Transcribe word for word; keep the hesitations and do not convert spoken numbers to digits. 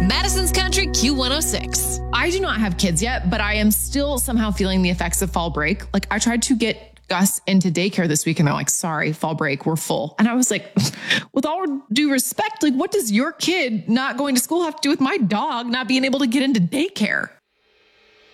Madison's Country Q one oh six. I do not have kids yet, but I am still somehow feeling the effects of fall break. Like I tried to get Gus into daycare this week and they're like, sorry, fall break, we're full. And I was like, with all due respect, like what does your kid not going to school have to do with my dog not being able to get into daycare?